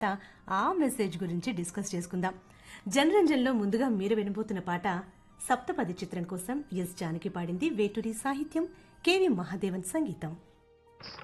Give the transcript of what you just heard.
ఆ మెసేజ్ గురించి డిస్కస్ చేసుకుందాం. జనరంజన్లో ముందుగా మీరు వినబోతున్న పాట సప్తపది చిత్రం కోసం ఎస్ జానకి పాడింది. వేటూరి సాహిత్యం, కెవి మహాదేవన్ సంగీతం.